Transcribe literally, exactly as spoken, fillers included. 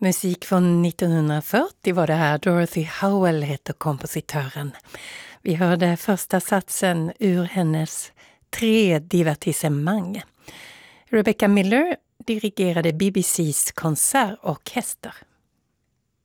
Musik från nittonhundrafyrtio var det här. Dorothy Howell heter kompositören. Vi hörde första satsen ur hennes tre divertissemang. Rebecca Miller dirigerade B B C:s konsertorkester.